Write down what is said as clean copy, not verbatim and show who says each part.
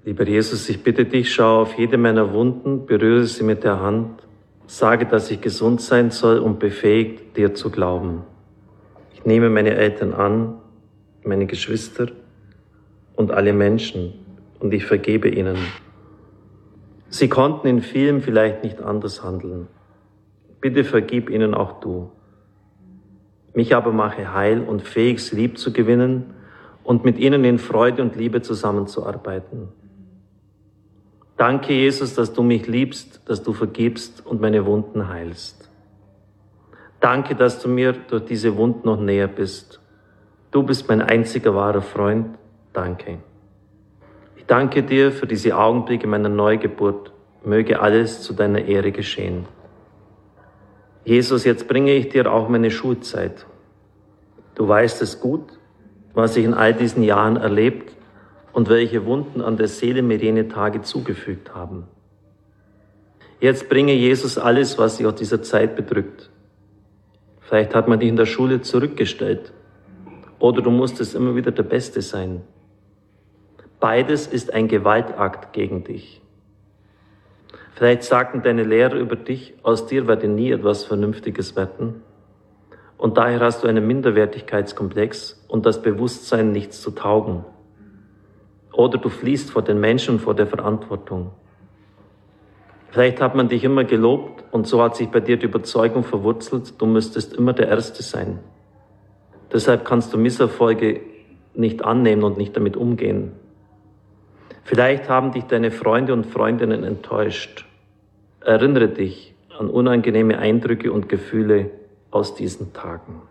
Speaker 1: Lieber Jesus, ich bitte dich, schau auf jede meiner Wunden, berühre sie mit der Hand, sage, dass ich gesund sein soll und befähigt, dir zu glauben. Ich nehme meine Eltern an, meine Geschwister und alle Menschen und ich vergebe ihnen. Sie konnten in vielem vielleicht nicht anders handeln. Bitte vergib ihnen auch du. Mich aber mache heil und fähig, sie lieb zu gewinnen und mit ihnen in Freude und Liebe zusammenzuarbeiten. Danke, Jesus, dass du mich liebst, dass du vergibst und meine Wunden heilst. Danke, dass du mir durch diese Wunden noch näher bist. Du bist mein einziger wahrer Freund. Danke. Ich danke dir für diese Augenblicke meiner Neugeburt. Möge alles zu deiner Ehre geschehen. Jesus, jetzt bringe ich dir auch meine Schulzeit. Du weißt es gut, was ich in all diesen Jahren erlebt und welche Wunden an der Seele mir jene Tage zugefügt haben. Jetzt bringe Jesus alles, was dich aus dieser Zeit bedrückt. Vielleicht hat man dich in der Schule zurückgestellt oder du musstest immer wieder der Beste sein. Beides ist ein Gewaltakt gegen dich. Vielleicht sagten deine Lehrer über dich, aus dir werde nie etwas Vernünftiges werden. Und daher hast du einen Minderwertigkeitskomplex und das Bewusstsein, nichts zu taugen. Oder du fliehst vor den Menschen, vor der Verantwortung. Vielleicht hat man dich immer gelobt und so hat sich bei dir die Überzeugung verwurzelt, du müsstest immer der Erste sein. Deshalb kannst du Misserfolge nicht annehmen und nicht damit umgehen. Vielleicht haben dich deine Freunde und Freundinnen enttäuscht. Erinnere dich an unangenehme Eindrücke und Gefühle aus diesen Tagen.